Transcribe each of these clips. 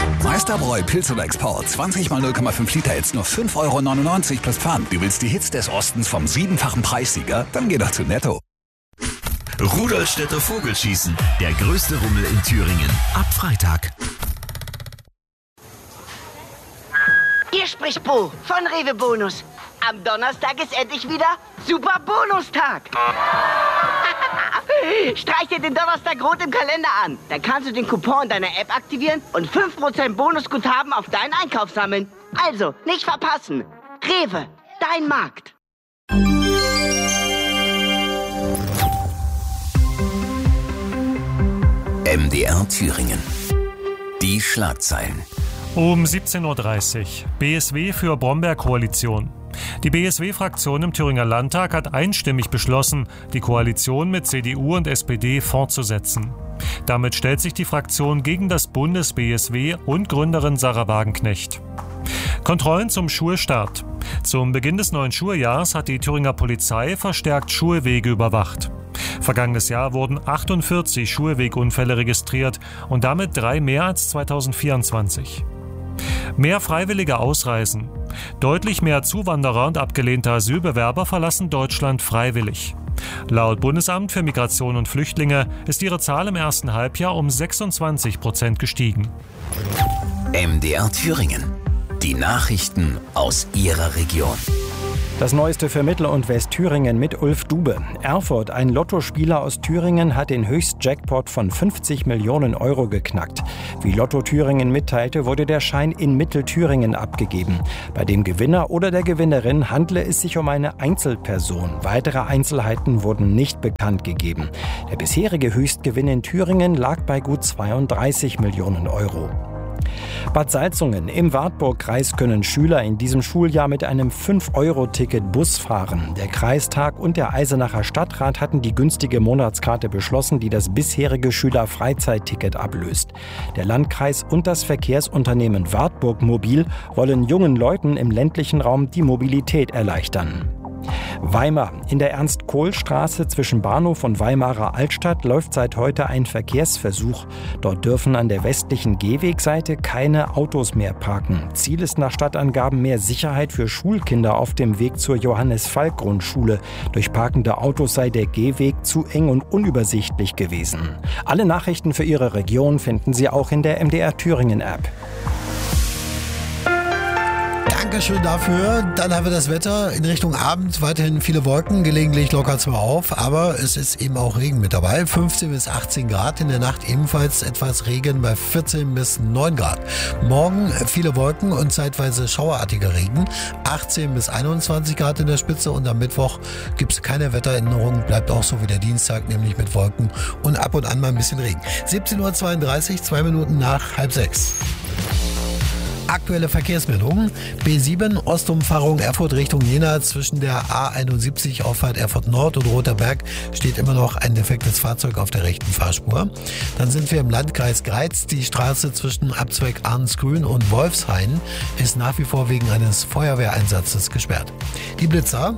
Meisterbräu Pilz oder Export. 20 mal 0,5 Liter jetzt nur 5,99 € plus Pfand. Du willst die Hits des Ostens vom 7-fachen Preissieger? Dann geh doch zu Netto. Rudolstädter Vogelschießen. Der größte Rummel in Thüringen. Ab Freitag. Hier spricht Bo von Rewe Bonus. Am Donnerstag ist endlich wieder Super Bonustag. Streich dir den Donnerstag rot im Kalender an. Dann kannst du den Coupon deiner App aktivieren und 5% Bonusguthaben auf deinen Einkauf sammeln. Also, nicht verpassen. Rewe, dein Markt. MDR Thüringen. Die Schlagzeilen. Um 17:30 Uhr. BSW für Brombeer-Koalition. Die BSW-Fraktion im Thüringer Landtag hat einstimmig beschlossen, die Koalition mit CDU und SPD fortzusetzen. Damit stellt sich die Fraktion gegen das Bundes-BSW und Gründerin Sarah Wagenknecht. Kontrollen zum Schulstart. Zum Beginn des neuen Schuljahrs hat die Thüringer Polizei verstärkt Schulwege überwacht. Vergangenes Jahr wurden 48 Schulwegunfälle registriert und damit 3 mehr als 2024. Mehr freiwillige Ausreisen. Deutlich mehr Zuwanderer und abgelehnte Asylbewerber verlassen Deutschland freiwillig. Laut Bundesamt für Migration und Flüchtlinge ist ihre Zahl im ersten Halbjahr um 26% gestiegen. MDR Thüringen. Die Nachrichten aus Ihrer Region. Das Neueste für Mittel- und Westthüringen mit Ulf Dube. Erfurt, ein Lottospieler aus Thüringen, hat den Höchstjackpot von 50 Millionen € geknackt. Wie Lotto Thüringen mitteilte, wurde der Schein in Mittelthüringen abgegeben. Bei dem Gewinner oder der Gewinnerin handle es sich um eine Einzelperson. Weitere Einzelheiten wurden nicht bekannt gegeben. Der bisherige Höchstgewinn in Thüringen lag bei gut 32 Millionen €. Bad Salzungen im Wartburg-Kreis können Schüler in diesem Schuljahr mit einem 5-Euro-Ticket Bus fahren. Der Kreistag und der Eisenacher Stadtrat hatten die günstige Monatskarte beschlossen, die das bisherige Schülerfreizeitticket ablöst. Der Landkreis und das Verkehrsunternehmen Wartburg Mobil wollen jungen Leuten im ländlichen Raum die Mobilität erleichtern. Weimar. In der Ernst-Kohl-Straße zwischen Bahnhof und Weimarer Altstadt läuft seit heute ein Verkehrsversuch. Dort dürfen an der westlichen Gehwegseite keine Autos mehr parken. Ziel ist nach Stadtangaben mehr Sicherheit für Schulkinder auf dem Weg zur Johannes-Falk-Grundschule. Durch parkende Autos sei der Gehweg zu eng und unübersichtlich gewesen. Alle Nachrichten für Ihre Region finden Sie auch in der MDR Thüringen-App. Dankeschön dafür. Dann haben wir das Wetter in Richtung Abend. Weiterhin viele Wolken, gelegentlich lockert zwar auf, aber es ist eben auch Regen mit dabei. 15 bis 18 Grad, in der Nacht ebenfalls etwas Regen bei 14 bis 9 Grad. Morgen viele Wolken und zeitweise schauerartiger Regen. 18 bis 21 Grad in der Spitze und am Mittwoch gibt es keine Wetteränderung. Bleibt auch so wie der Dienstag, nämlich mit Wolken und ab und an mal ein bisschen Regen. 17:32 Uhr, 2 Minuten nach 5:30. Aktuelle Verkehrsmeldungen. B7 Ostumfahrung Erfurt Richtung Jena zwischen der A71 Auffahrt Erfurt Nord und Roter Berg steht immer noch ein defektes Fahrzeug auf der rechten Fahrspur. Dann sind wir im Landkreis Greiz. Die Straße zwischen Abzweig Arnsgrün und Wolfshain ist nach wie vor wegen eines Feuerwehreinsatzes gesperrt. Die Blitzer.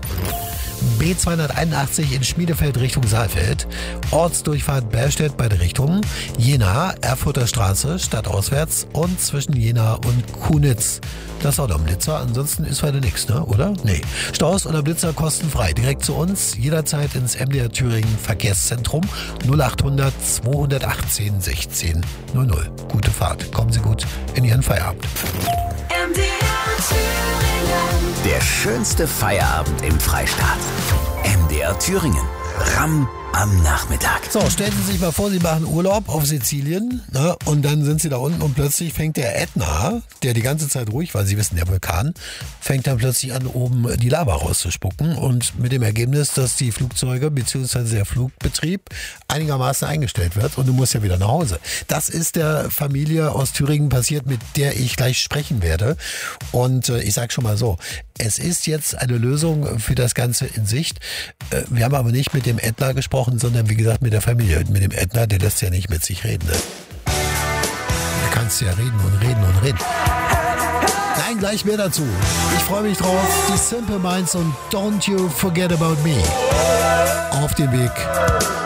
B281 in Schmiedefeld Richtung Saalfeld, Ortsdurchfahrt Bärstedt beide Richtungen, Jena, Erfurter Straße, stadtauswärts und zwischen Jena und Kunitz. Das ist auch noch ein Blitzer, ansonsten ist weiter nichts, ne? Oder? Nee. Staus oder Blitzer kostenfrei. Direkt zu uns, jederzeit ins MDR Thüringen Verkehrszentrum 0800 218 16 00. Gute Fahrt. Kommen Sie gut in Ihren Feierabend. MDR Thüringen. Der schönste Feierabend im Freistaat. MDR Thüringen. Ramm am Nachmittag. So, stellen Sie sich mal vor, Sie machen Urlaub auf Sizilien, ne, und dann sind Sie da unten und plötzlich fängt der Ätna, der die ganze Zeit ruhig war, Sie wissen, der Vulkan, fängt dann plötzlich an, oben die Lava rauszuspucken und mit dem Ergebnis, dass die Flugzeuge bzw. der Flugbetrieb einigermaßen eingestellt wird und du musst ja wieder nach Hause. Das ist der Familie aus Thüringen passiert, mit der ich gleich sprechen werde und ich sage schon mal so, es ist jetzt eine Lösung für das Ganze in Sicht. Wir haben aber nicht mit dem Ätna gesprochen, sondern wie gesagt mit der Familie. Mit dem Ätna, der lässt ja nicht mit sich reden. Ne? Da kannst du ja reden und reden und reden. Nein, gleich mehr dazu. Ich freue mich drauf. Die Simple Minds und Don't You Forget About Me. Auf dem Weg